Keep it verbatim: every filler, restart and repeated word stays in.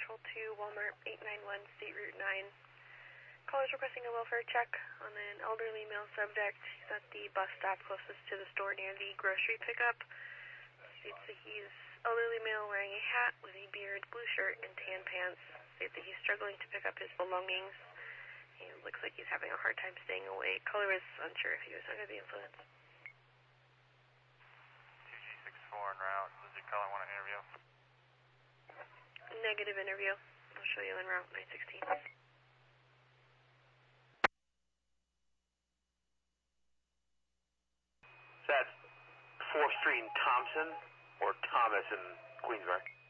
Patrol two, Walmart eight nine one, State Route nine. Caller's requesting a welfare check on an elderly male subject. He's at the bus stop closest to the store near the grocery pickup. States that he's elderly male wearing a hat with a beard, blue shirt, and tan pants. States that he's struggling to pick up his belongings. He looks like he's having a hard time staying awake. Caller was unsure if he was under the influence. two G six four en route. Does your caller want an interview? Negative interview. I'll show you en route, nine sixteen. That's fourth Street and Thompson, or Thomas in Queensburg?